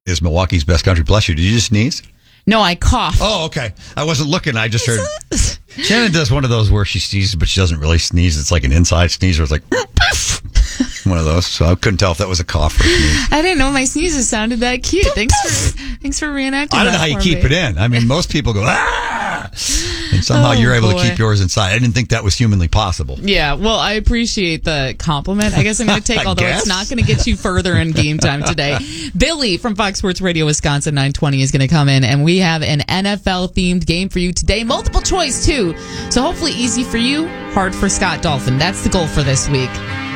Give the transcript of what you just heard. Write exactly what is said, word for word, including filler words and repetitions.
is Milwaukee's best country. Bless you. Did you just sneeze? No, I coughed. Oh, okay. I wasn't looking. I just heard. Shannon does one of those where she sneezes, but she doesn't really sneeze. It's like an inside sneeze where it's like, one of those. So I couldn't tell if that was a cough or a sneeze. I didn't know my sneezes sounded that cute. Thanks for thanks for reenacting that. I don't know how you keep me. it in. I mean, most people go, ah! And somehow Oh, you're able boy. to keep yours inside. I didn't think that was humanly possible. Yeah, well, I appreciate the compliment. I guess I'm going to take, I although guess. it's not going to get you further in game time today. Billy from Fox Sports Radio Wisconsin nine twenty is going to come in, and we have an N F L-themed game for you today. Multiple choice, too. So hopefully easy for you, hard for Scott Dolphin. That's the goal for this week.